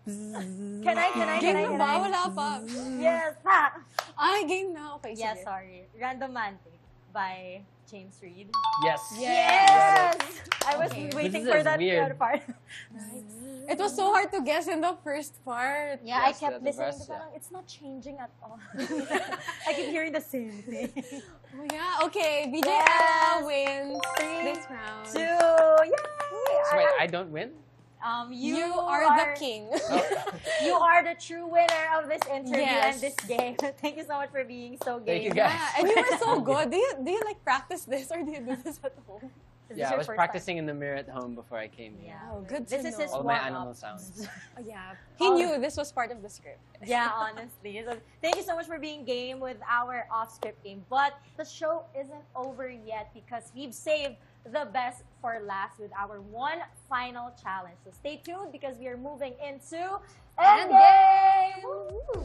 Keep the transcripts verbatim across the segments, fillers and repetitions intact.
Can I, can I, can Game I, na can ba? I? Wala pa. Yes, ha! Ay, game na. Okay, Yeah, sige. sorry. Randomantic by James Reid. Yes. Yes! I was Okay. waiting This for is that weird. part. It was so hard to guess in the first part. Yeah, Yes, I kept the listening best, to yeah. parang it's not changing at all. I keep hearing the same thing. Oh, yeah, okay. B J Yes. Ella wins Three, this round. Two, yay! So wait, I don't win? Um, you, You, are, the king. Oh. You are the true winner of this interview Yes. and this game. Thank you so much for being so Thank game. you, guys. Yeah, and you were so good. Do you, do you like practice this or do you do this at home? Is this Yeah, I your was first practicing in the mirror at home before I came here. time? Yeah. Oh, good This to is know. his All my warm-up. animal sounds. Oh, yeah. He Oh. knew this was part of the script. Yeah, honestly. So, thank you so much for being game with our off-script game. But the show isn't over yet because we've saved the best for last with our one final challenge. So stay tuned because we are moving into Endgame! Woo!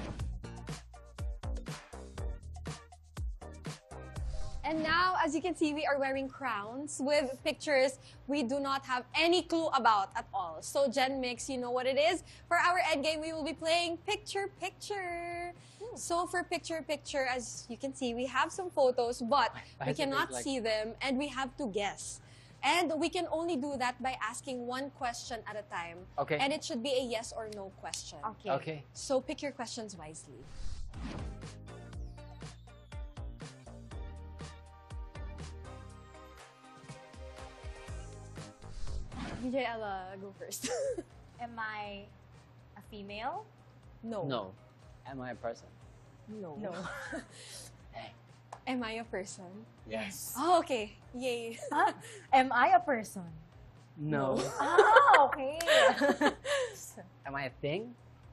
And now, as you can see, we are wearing crowns with pictures we do not have any clue about at all. So, Gen Mix, you know what it is. For our endgame, we will be playing Picture Picture. So, for Picture Picture, as you can see, we have some photos, but I we have to cannot think, like- see them and we have to guess. And we can only do that by asking one question at a time. Okay. And it should be a yes or no question. Okay. Okay. So, pick your questions wisely. B J Ella, go first. Am I a female? No. No. Am I a person? No. No. Hey. Am I a person? Yes. Oh, okay. Yay. Huh? Am I a person? No. Ah, okay. Am I a thing?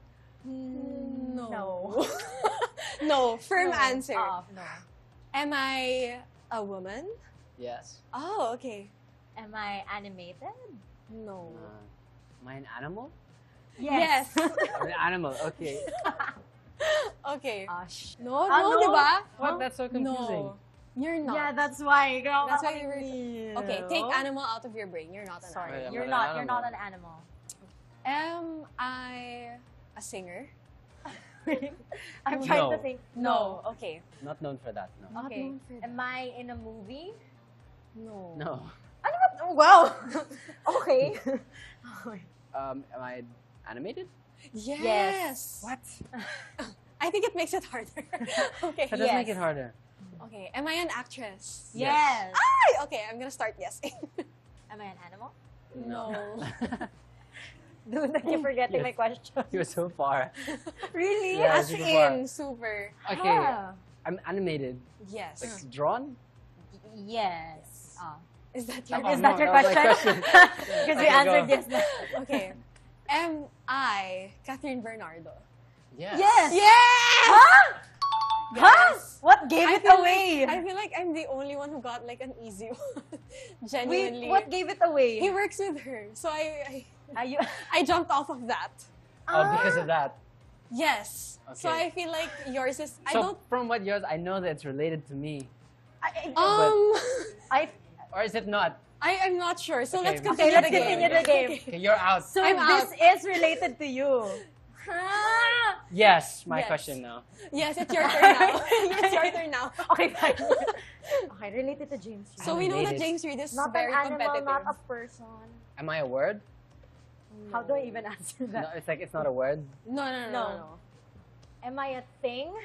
No. No. No. Firm No. answer. Ah, no. Am I a woman? Yes. Oh, okay. Am I animated? No. Uh, am I an animal? Yes. I'm an animal. Okay. Okay. Gosh. No, Ah, no, no. di ba? What? That's so confusing. No. You're not. Yeah, that's why. Girl, That's why you were- Okay, take animal out of your brain. You're not an Sorry, I'm you're not not. an You're not an animal. animal. Am I a singer? I'm trying to No. think. No. Okay. Not known for that. No. Not Okay. known for that. Am I in a movie? No. No. Ano ba? Wow. Okay. Um, am I animated? Yes. Yes. What? I think it makes it harder. Okay. That does make Yes. it harder. Okay. Am I an actress? Yes. Ay, okay, I'm gonna start guessing. Am I an animal? No. Dude, I keep forgetting my question. You're so far. Really? Yeah, As super in, super. Okay. Ah. I'm animated. Yes. Like drawn? Yes. Ah. Is that your Oh, Is no, that your that was my question? question. Because we Okay, answered go. yes na. Okay. Am I Catherine Bernardo? Yes. Yes. Yes! Huh? Huh? Yes. What gave I it feel away? Like, I feel like I'm the only one who got like an easy one. Wait, Genuinely. what gave it away? He works with her, so I, Are you? I I jumped off of that. Oh, because of that. Yes. So Okay. I feel like yours is. I So don't. from what yours, I know that it's related to me. I, Um. I, Or is it not? I am not sure. So Okay, let's we- continue Okay, let's the game. continue the game. Okay, you're out. so I'm this out. is related to you. Ah! Yes, my Yes. question now. Yes, it's your turn now. it's your turn now. Okay, fine. Okay, related to James Reid. So we know that Animated. James Reid is Not an very animal, competitive. not a person. Am I a word? How do I even answer No, that? it's like it's not a word. No, no, no, no. No. no. Am I a thing?